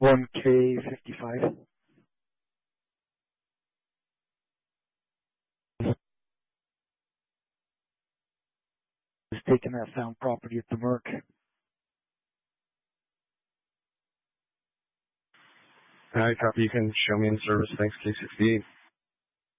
1K55. Is taking that found property at the Merc. Alright, copy. You can show me in service. Thanks, K68.